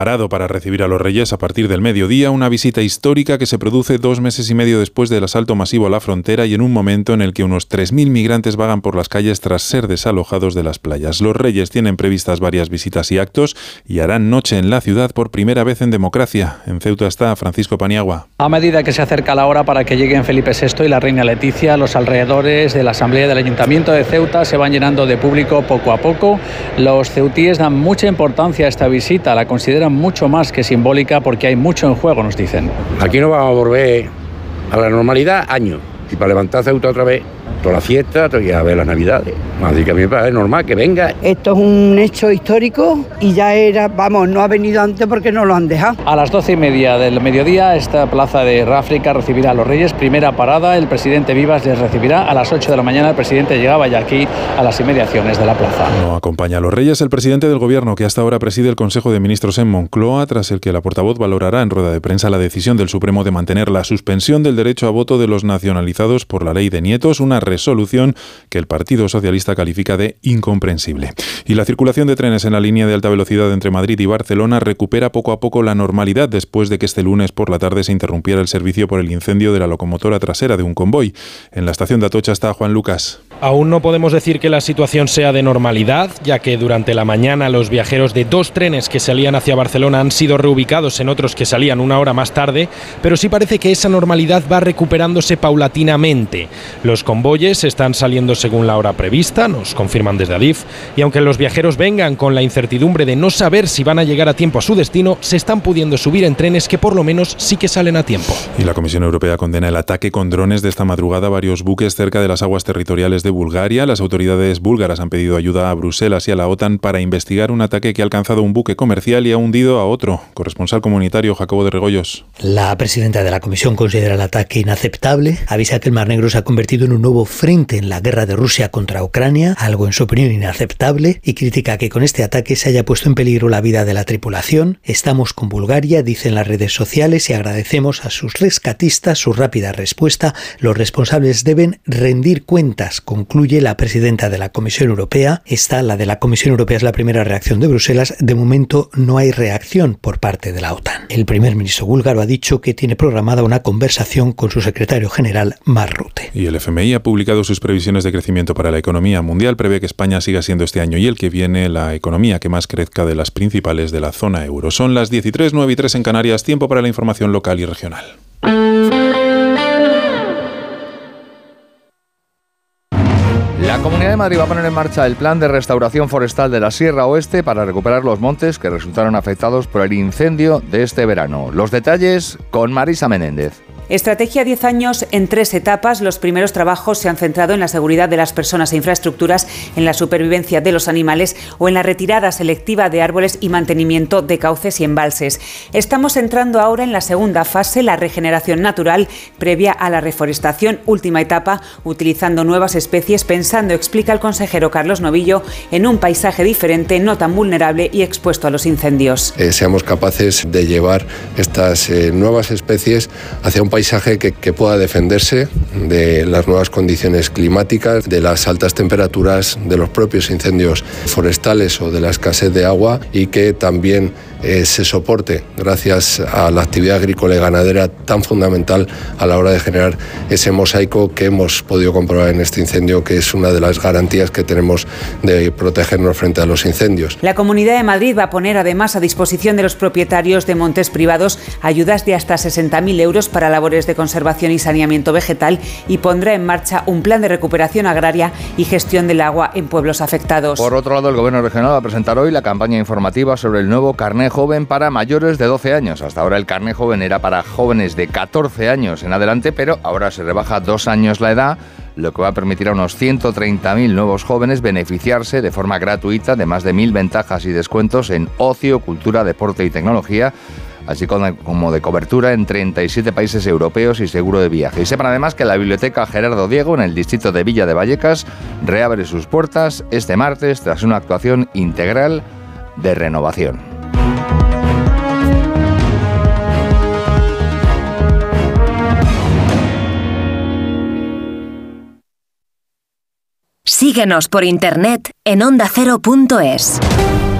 Parado para recibir a los Reyes a partir del mediodía, una visita histórica que se produce 2 meses y medio después del asalto masivo a la frontera y en un momento en el que unos 3.000 migrantes vagan por las calles tras ser desalojados de las playas. Los Reyes tienen previstas varias visitas y actos y harán noche en la ciudad por primera vez en democracia. En Ceuta está Francisco Paniagua. A medida que se acerca la hora para que lleguen Felipe VI y la reina Leticia, los alrededores de la Asamblea del Ayuntamiento de Ceuta se van llenando de público poco a poco. Los ceutíes dan mucha importancia a esta visita, la consideran mucho más que simbólica porque hay mucho en juego, nos dicen. Aquí no vamos a volver a la normalidad años y para levantar Ceuta otra vez, toda la fiesta, y a ver las navidades. Así que a mí me parece normal que venga. Esto es un hecho histórico y ya era, no ha venido antes porque no lo han dejado. A las 12:30 del mediodía, esta plaza de Ráfrica recibirá a los Reyes. Primera parada, el presidente Vivas les recibirá. A las 8 de la mañana el presidente llegaba ya aquí a las inmediaciones de la plaza. No acompaña a los Reyes el presidente del Gobierno, que hasta ahora preside el Consejo de Ministros en Moncloa, tras el que la portavoz valorará en rueda de prensa la decisión del Supremo de mantener la suspensión del derecho a voto de los nacionalizados por la ley de nietos, una resolución que el Partido Socialista califica de incomprensible. Y la circulación de trenes en la línea de alta velocidad entre Madrid y Barcelona recupera poco a poco la normalidad después de que este lunes por la tarde se interrumpiera el servicio por el incendio de la locomotora trasera de un convoy. En la estación de Atocha está Juan Lucas. Aún no podemos decir que la situación sea de normalidad, ya que durante la mañana los viajeros de 2 trenes que salían hacia Barcelona han sido reubicados en otros que salían 1 hora más tarde, pero sí parece que esa normalidad va recuperándose paulatinamente. Los convoyes están saliendo según la hora prevista, nos confirman desde Adif, y aunque los viajeros vengan con la incertidumbre de no saber si van a llegar a tiempo a su destino, se están pudiendo subir en trenes que por lo menos sí que salen a tiempo. Y la Comisión Europea condena el ataque con drones de esta madrugada a varios buques cerca de las aguas territoriales de Bulgaria. Las autoridades búlgaras han pedido ayuda a Bruselas y a la OTAN para investigar un ataque que ha alcanzado un buque comercial y ha hundido a otro. Corresponsal comunitario Jacobo de Regoyos. La presidenta de la Comisión considera el ataque inaceptable, avisa que el Mar Negro se ha convertido en un nuevo frente en la guerra de Rusia contra Ucrania, algo en su opinión inaceptable, y critica que con este ataque se haya puesto en peligro la vida de la tripulación. Estamos con Bulgaria, dicen las redes sociales, y agradecemos a sus rescatistas su rápida respuesta. Los responsables deben rendir cuentas, concluye la presidenta de la Comisión Europea. La de la Comisión Europea es la primera reacción de Bruselas. De momento no hay reacción por parte de la OTAN. El primer ministro búlgaro ha dicho que tiene programada una conversación con su secretario general, Mark Rutte. Y el FMI ha publicado sus previsiones de crecimiento para la economía mundial. Prevé que España siga siendo este año y el que viene la economía que más crezca de las principales de la zona euro. Son las 13:03, 9:03 en Canarias. Tiempo para la información local y regional. La Comunidad de Madrid va a poner en marcha el plan de restauración forestal de la Sierra Oeste para recuperar los montes que resultaron afectados por el incendio de este verano. Los detalles con Marisa Menéndez. Estrategia 10 años en 3 etapas. Los primeros trabajos se han centrado en la seguridad de las personas e infraestructuras, en la supervivencia de los animales o en la retirada selectiva de árboles y mantenimiento de cauces y embalses. Estamos entrando ahora en la segunda fase, la regeneración natural, previa a la reforestación, última etapa, utilizando nuevas especies, pensando, explica el consejero Carlos Novillo, en un paisaje diferente, no tan vulnerable y expuesto a los incendios. Seamos capaces de llevar estas nuevas especies hacia un paisaje que pueda defenderse de las nuevas condiciones climáticas, de las altas temperaturas, de los propios incendios forestales o de la escasez de agua, y que también se soporte gracias a la actividad agrícola y ganadera tan fundamental a la hora de generar ese mosaico que hemos podido comprobar en este incendio, que es una de las garantías que tenemos de protegernos frente a los incendios. La Comunidad de Madrid va a poner además a disposición de los propietarios de montes privados ayudas de hasta 60.000 euros para labores de conservación y saneamiento vegetal, y pondrá en marcha un plan de recuperación agraria y gestión del agua en pueblos afectados. Por otro lado, el Gobierno regional va a presentar hoy la campaña informativa sobre el nuevo carné joven para mayores de 12 años. Hasta ahora el carné joven era para jóvenes de 14 años en adelante, pero ahora se rebaja 2 años la edad, lo que va a permitir a unos 130.000 nuevos jóvenes beneficiarse de forma gratuita de más de 1.000 ventajas y descuentos en ocio, cultura, deporte y tecnología, así como de cobertura en 37 países europeos y seguro de viaje. Y sepan además que la Biblioteca Gerardo Diego, en el distrito de Villa de Vallecas, reabre sus puertas este martes tras una actuación integral de renovación. Síguenos por internet en ondacero.es.